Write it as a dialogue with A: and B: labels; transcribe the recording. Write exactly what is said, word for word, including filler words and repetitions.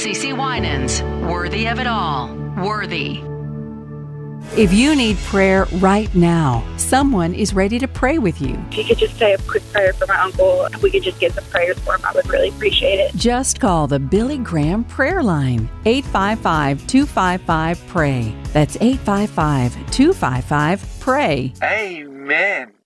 A: CeCe Winans, worthy of it all. Worthy.
B: If you need prayer right now, someone is ready to pray with you.
C: If you could just say a quick prayer for my uncle, if we could just get some prayers for him, I would really appreciate it.
B: Just call the Billy Graham Prayer Line, eight five five, two five five, PRAY. That's eight five five, two five five, PRAY.
D: Amen.